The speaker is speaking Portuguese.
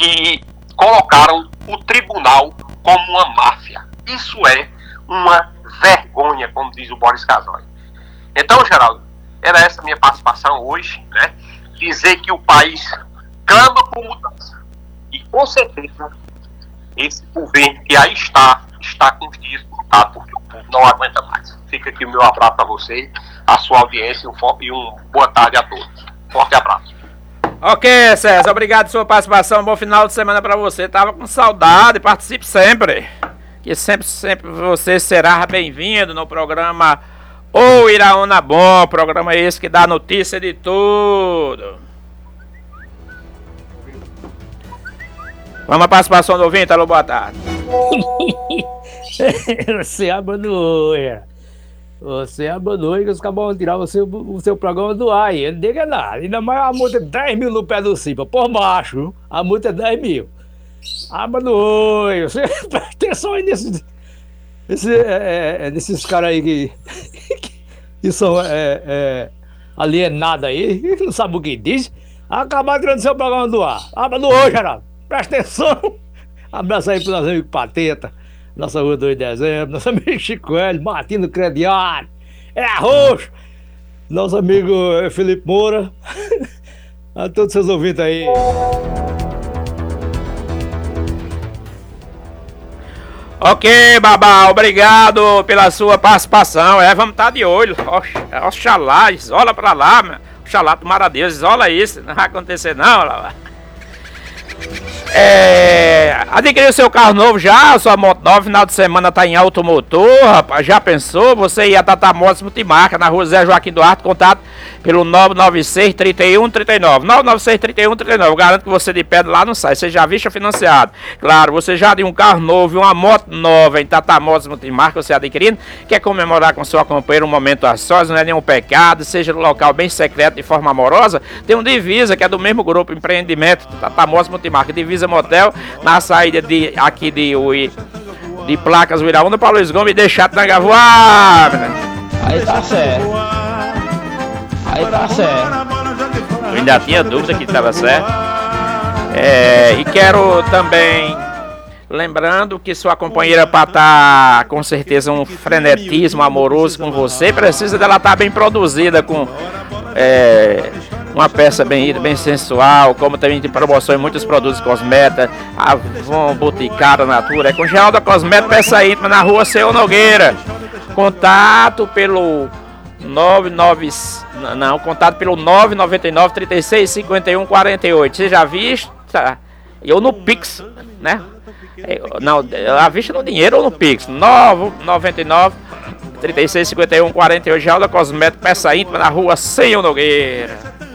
que colocaram o tribunal como uma máfia. Isso é uma vergonha, como diz o Boris Casoy. Então, Geraldo, era essa a minha participação hoje, né? Dizer que o país clama por mudança. E, com certeza, esse governo que aí está com os dias contados, porque o povo não aguenta mais. Fica aqui o meu abraço para você, a sua audiência e uma boa tarde a todos. Forte abraço. Ok, César, obrigado pela sua participação, bom final de semana para você. Tava com saudade, participe sempre. Que sempre você será bem-vindo no programa O Iraúna Bom, programa esse que dá notícia de tudo. Vamos à participação do ouvinte, alô, boa tarde. Você abandonou, Você abandonou e os caras vão tirar o seu programa do ar. Ele não diga nada. Ainda mais a multa é 10 mil no pé do Cipa. Por baixo, a multa é 10 mil. Abandonou. Você presta atenção aí nesses caras aí que são alienados aí, que não sabem o que diz. Acabar tirando seu programa do ar. Abandonou, Geraldo. Presta atenção. Abraço aí pro nosso amigo Pateta. Nossa rua 2 de dezembro, nosso amigo Chico Hélio, Martino Crediário, Roxo, nosso amigo Felipe Moura, a todos seus ouvintes aí. Ok, Babá, obrigado pela sua participação. Vamos estar de olho. Oxalá, isola pra lá, meu. Oxalá, tomara a Deus, isola isso. Não vai acontecer não, lá. Adquiriu seu carro novo já, sua moto nova, final de semana tá em automotor, rapaz, já pensou? Você ia a Tata Motos Multimarca, na rua Zé Joaquim Duarte, contato pelo 996-3139, 996-3139, garanto que você de pé lá não sai, seja visto ou financiado. Claro, você já de um carro novo e uma moto nova em Tata Motos Multimarca, você adquirindo, quer comemorar com seu companheiro um momento a sós, não é nenhum pecado, seja no local bem secreto de forma amorosa, tem um Divisa, que é do mesmo grupo Empreendimento, Tata Motos Multimarca, Divisa Motel, na saída de Placas Uiraúna para Luiz Gomes, deixar na Gavoar. Aí tá certo. Eu ainda tinha dúvida que estava certo. E quero também, lembrando que sua companheira, para estar com certeza um frenetismo amoroso com você, precisa dela estar bem produzida, com uma peça bem sensual, como também de promoção em muitos produtos cosméticos, Avon, Boticário, Natura, com Geral da Cosmética, peça íntima, na rua Seu Nogueira. Contato pelo 999 36 51 48. Você já visto? Eu no Pix, né? Não, a vista no dinheiro ou no Pix? 999 36 51 48. Geral da Cosmética, peça íntima, na rua Seu Nogueira.